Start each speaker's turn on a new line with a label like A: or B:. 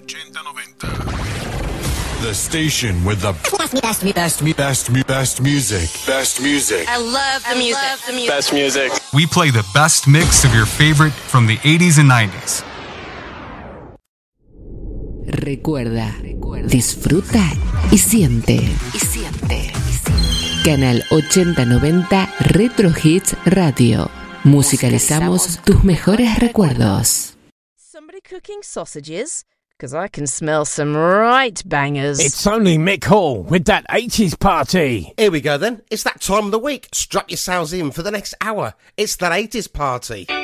A: 8090. The station with the best music. Best music.
B: I love the music.
C: Best music.
D: We play the best mix of your favorite from the 80s and 90s.
E: Recuerda, disfruta y siente. Canal 8090 Retro Hits Radio. Musicalizamos tus mejores recuerdos.
F: Somebody cooking sausages? Because I can smell some right bangers.
G: It's only Mick Hall with that 80s party.
H: Here we go then. It's that time of the week. Strap yourselves in for the next hour. It's that 80s party.